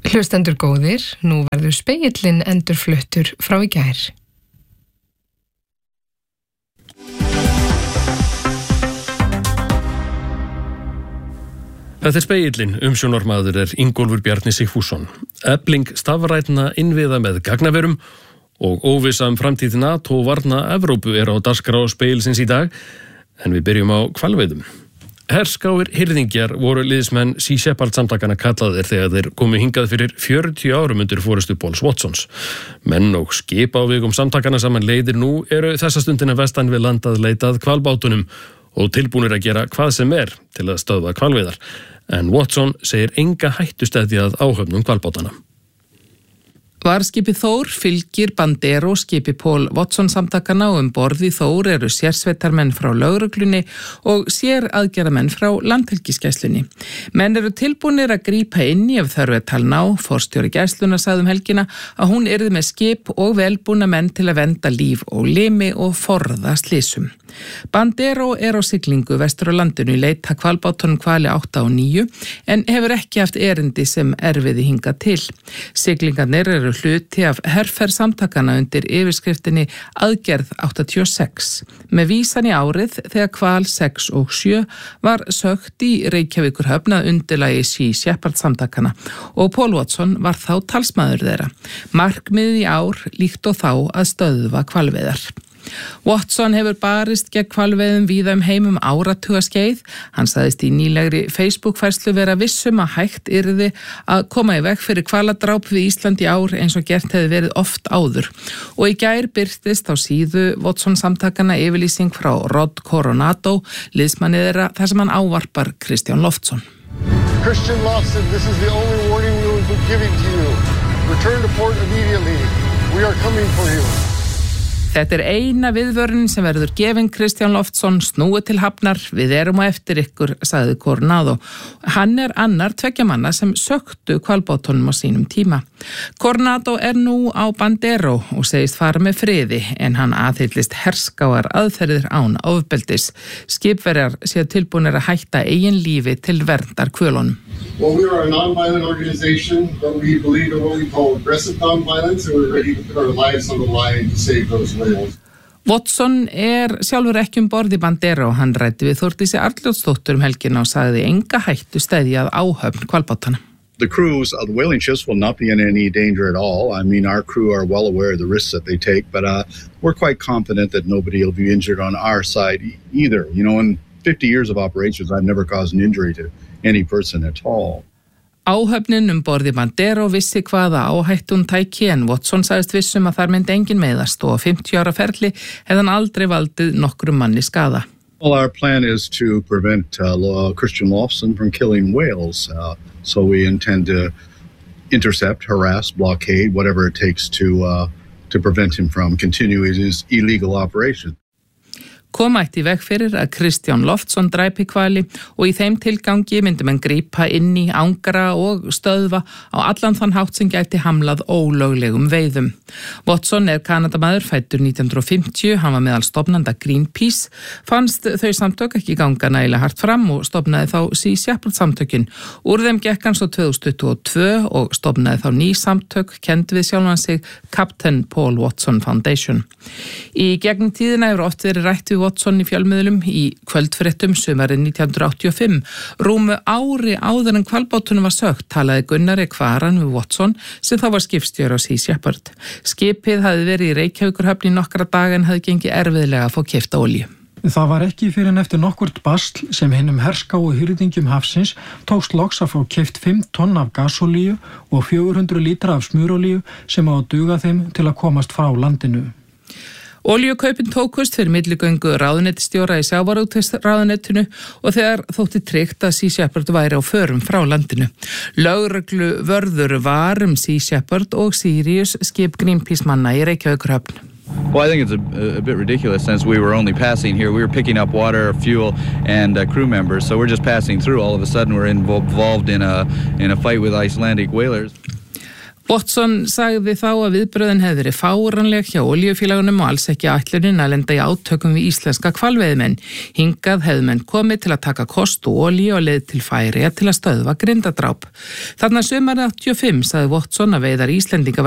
Hlustendur góðir, nú verður spegillinn endurfluttur frá í gær. Þetta spegillinn, umsjónarmaður Ingólfur Bjarni Sigfússon. Efling stafrænna innviða með gagnaverum og óvissa framtíð NATO og varna Evrópu á dagskrá spegilsins í dag, en við byrjum á hvalveiðum. Herskáir hirðingjar voru liðsmenn Sea Shepherd samtakana kallaðir þegar þeir komu hingað fyrir 40 árum undir forystu Pauls Watsons. Menn og skip á vegum samtakana saman leiðir nú eru þessa stundina vestan við landað leitað hvalbátunum og tilbúnir að gera hvað sem til að stöðva hvalveiðar. En Watson segir enga hættustæði að áhöfnum hvalbátana. Varðskipið Þór fylgir Bandero skipi Paul Watson samtakana og borð í Þór eru sérsveitarmenn frá lögreglunni og séraðgerðamenn frá landhelgisgæslunni. Menn eru tilbúnir að grípa inn í ef þörf talna á. Forstjóri gæslunnar sagði helgina að hún yrði með skip og velbúna menn til að vernda líf og limi og forða slysum. Bandero á siglingu vestur á landinu í leit að hvalbátunum hvali 8 og 9 en hefur ekki haft erindi sem erfiði hingað til. Siglingarnir eru hluti af herferð samtakana undir yfirskriftinni Aðgerð 86 með vísan í árið þegar hval 6 og 7 var sögt í Reykjavíkurhöfn að undirlagi Sea Shepherd samtakana og Paul Watson var þá talsmaður þeirra. Markmiðið í ár líkt og þá að stöðva hvalveiðar. Watson hefur barist gegn hvalveiðum víða heim áratugaskeið. Hann sagðist í nýlegri Facebook-færslu vera vissum að hægt yrði að koma í veg fyrir hvaladráp við Ísland í ár eins og gert hefði verið oft áður. Og í gær birtist á síðu Watson samtakana yfirlýsing frá Rod Coronado, liðsmanni þeirra, þar sem hann ávarpar Kristján Loftsson. Christian Loftsson, this is the only warning we will be giving to you. Return to port immediately. We are coming for you. Þetta eina viðvörunin sem verður gefin Kristján Loftsson, snúið til hafnar, við erum á eftir ykkur, sagði Coronado. Hann annar 2 manna sem söktu hvalbátunum á sínum tíma. Coronado nú á Bandero og segist fara með friði en hann aðhyllist herskáar aðferðir án ofbeldis. Skipverjar séu tilbúnir að hætta eigin lífi til verndar hvölunum. Well, we are a non-violent organization, but we believe in what we call aggressive non-violence, and we're ready to put our lives on the line to save those whales. Watson sjálfur ekki borð í Bandero. Hann ræddi við Þórdísi Arnljótsdóttur helgina og sagði enga hættu steðja að áhöfn hvalbátana. The crews of the whaling ships will not be in any danger at all. I mean, our crew are well aware of the risks that they take, but we're quite confident that nobody will be injured on our side either. You know, in 50 years of operations, I've never caused an injury to any person at all. Áhöfnin borð í Bandero vissi hvaða áhættu hún tæki en Watson sagðist vissum að þar myndi engin meiðast og 50 ára ferli hefði hann aldrei valdið nokkrum manni skaða. Well, our plan is to prevent Christian Loftsson from killing whales. So we intend to intercept, harass, blockade, whatever it takes to prevent him from continuing his illegal operation. Koma ætti í veg fyrir að Kristján Loftsson dræpi hvali og í þeim tilgangi myndi menn grípa inn í, angra og stöðva á allan þann hátt sem gæti hamlað ólöglegum veiðum. Watson Kanadamaður, fæddur 1950, hann var meðal stofnanda Greenpeace, fannst þau samtök ekki ganga nægilega hart fram og stofnaði þá Sea Shepherd samtökin. Úr þeim gekk hann svo 2022 og stofnaði þá ný samtök, kennd við sjálfan sig Captain Paul Watson Foundation. Í gegnum tíðina hefur oft verið rætt við Watson í fjölmiðlum í kvöldfréttum sumarið 1985. Rúmu ári áður en hvalbátunum var sögt talaði Gunnari Kvaran við Watson sem þá var skipstjóri á Sea Shepherd. Skipið hafði verið í Reykjavíkurhöfn í nokkra daga en hafði gengið erfiðlega að fá keypta olíu. Það var ekki fyrir en eftir nokkurt basl sem hinum herskáu hirðingjum hafsins tókst loks að fá keypt 5 tonn af gasolíu og 400 lítra af smurolíu sem á að duga þeim til að komast frá landinu. Olíukaupin tókust fyrir milligöngu ráðuneytisstjóra í sjávarútvegsráðuneytinu og þegar þótti tryggt að Sea Shepherd væri á förum frá landinu. Lögreglu vörður var Sea Shepherd og Sirius skip Greenpeace manna í Reykjavíkurhöfn. Well, I think it's a bit ridiculous since we were only passing here. We were picking up water, fuel, and crew members, so we're just passing through. All of a sudden, we're involved in a fight with Icelandic whalers. Watson sagði þá að viðbröðin hefði verið fáranleg hjá olíufélagunum og alls ekki ætlunin að lenda í átökum við íslenska hvalveiðimenn. Hingað hefðu menn komið til að taka kost og olíu og leið til Færeyja til að stöðva grindadráp. Þarna sumarið 85 sagði Watson að veiðar Íslendinga